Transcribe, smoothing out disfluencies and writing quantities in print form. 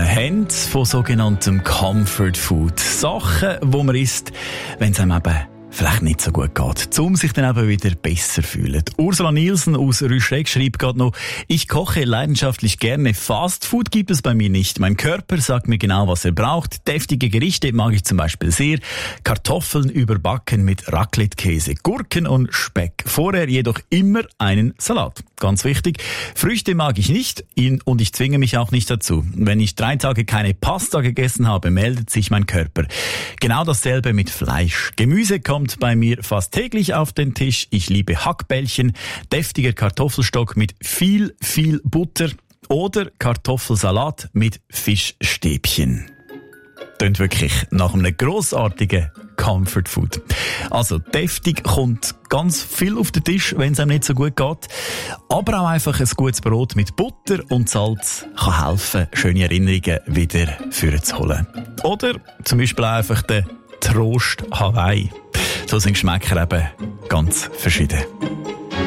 haben von sogenanntem Comfort Food. Sachen, die man isst, wenn es einem eben vielleicht nicht so gut geht, um sich dann eben wieder besser fühlen. Ursula Nielsen aus Rüschreck schreibt gerade noch: Ich koche leidenschaftlich gerne. Fast Food gibt es bei mir nicht. Mein Körper sagt mir genau, was er braucht. Deftige Gerichte mag ich zum Beispiel sehr. Kartoffeln überbacken mit Raclette-Käse, Gurken und Speck. Vorher jedoch immer einen Salat. Ganz wichtig. Früchte mag ich nicht und ich zwinge mich auch nicht dazu. Wenn ich 3 Tage keine Pasta gegessen habe, meldet sich mein Körper. Genau dasselbe mit Fleisch. Gemüse kommt bei mir fast täglich auf den Tisch. Ich liebe Hackbällchen, deftiger Kartoffelstock mit viel Butter oder Kartoffelsalat mit Fischstäbchen. Klingt wirklich nach einem grossartigen Comfort Food. Also deftig kommt ganz viel auf den Tisch, wenn es einem nicht so gut geht. Aber auch einfach ein gutes Brot mit Butter und Salz kann helfen, schöne Erinnerungen wieder vorzuholen. Oder zum Beispiel einfach den Trost Hawaii. So sind Geschmäcker eben ganz verschieden.